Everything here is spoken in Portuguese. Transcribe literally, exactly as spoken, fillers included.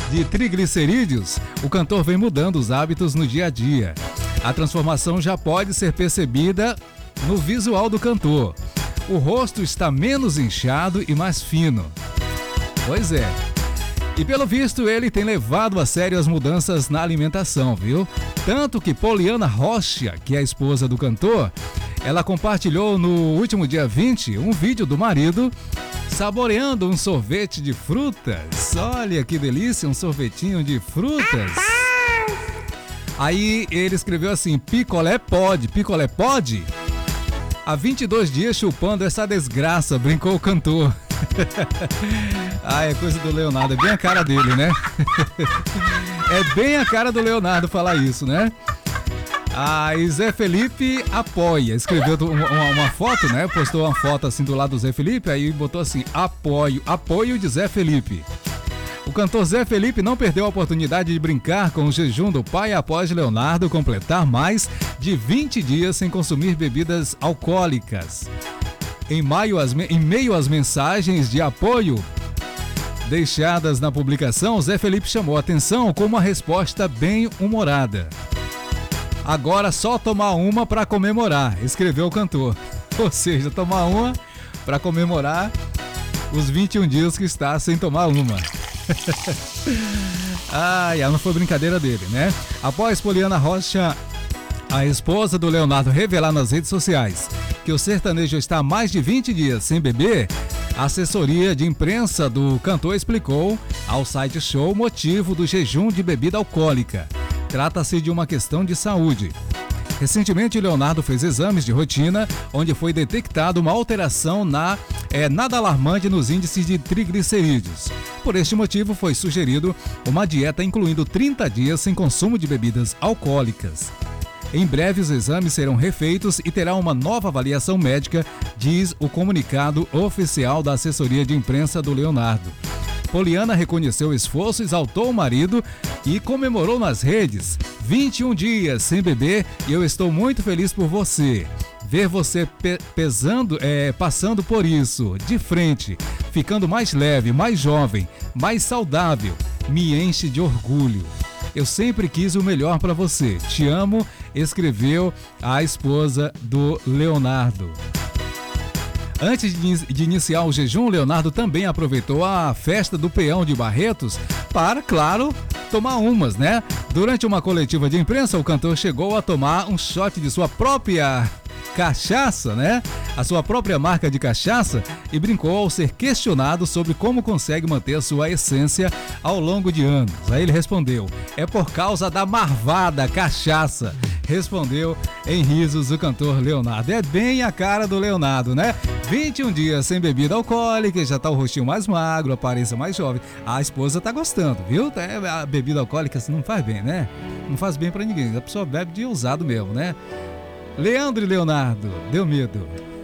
de triglicerídeos, o cantor vem mudando os hábitos no dia a dia. A transformação já pode ser percebida no visual do cantor. O rosto está menos inchado e mais fino. Pois é. E pelo visto ele tem levado a sério as mudanças na alimentação, viu? Tanto que Poliana Rocha, que é a esposa do cantor, ela compartilhou no último dia vinte um vídeo do marido saboreando um sorvete de frutas. Olha que delícia, um sorvetinho de frutas. Aí ele escreveu assim: picolé pode, picolé pode? Há vinte e dois dias chupando essa desgraça, brincou o cantor. Ah, é coisa do Leonardo, é bem a cara dele, né? É bem a cara do Leonardo falar isso, né? Ah, e Zé Felipe apoia, escreveu uma, uma foto, né? Postou uma foto assim do lado do Zé Felipe, aí botou assim: apoio, apoio de Zé Felipe. O cantor Zé Felipe não perdeu a oportunidade de brincar com o jejum do pai após Leonardo completar mais de vinte dias sem consumir bebidas alcoólicas. Em, maio, as, em meio às mensagens de apoio deixadas na publicação, Zé Felipe chamou a atenção com uma resposta bem humorada. Agora só tomar uma para comemorar, escreveu o cantor. Ou seja, tomar uma para comemorar os vinte e um dias que está sem tomar uma. Ai, não foi brincadeira dele, né? Após Poliana Rocha, a esposa do Leonardo, revelar nas redes sociais que o sertanejo está há mais de vinte dias sem beber, a assessoria de imprensa do cantor explicou ao site Show o motivo do jejum de bebida alcoólica. Trata-se de uma questão de saúde. Recentemente, Leonardo fez exames de rotina, onde foi detectada uma alteração na, é, nada alarmante nos índices de triglicerídeos. Por este motivo, foi sugerido uma dieta incluindo trinta dias sem consumo de bebidas alcoólicas. Em breve, os exames serão refeitos e terá uma nova avaliação médica, diz o comunicado oficial da assessoria de imprensa do Leonardo. Poliana reconheceu o esforço, exaltou o marido e comemorou nas redes. vinte e um dias sem beber e eu estou muito feliz por você. Ver você pe- pesando, é, passando por isso, de frente, ficando mais leve, mais jovem, mais saudável, me enche de orgulho. Eu sempre quis o melhor para você. Te amo, escreveu a esposa do Leonardo. Antes de iniciar o jejum, Leonardo também aproveitou a festa do Peão de Barretos para, claro, tomar umas, né? Durante uma coletiva de imprensa, o cantor chegou a tomar um shot de sua própria cachaça, né? A sua própria marca de cachaça, e brincou ao ser questionado sobre como consegue manter a sua essência ao longo de anos. Aí ele respondeu: é por causa da marvada cachaça. Respondeu em risos o cantor Leonardo. É bem a cara do Leonardo, né? vinte e um dias sem bebida alcoólica, já tá o rostinho mais magro, a aparência mais jovem. A esposa tá gostando, viu? A bebida alcoólica não faz bem, né? Não faz bem pra ninguém. A pessoa bebe de usado mesmo, né? Leandro e Leonardo, deu medo.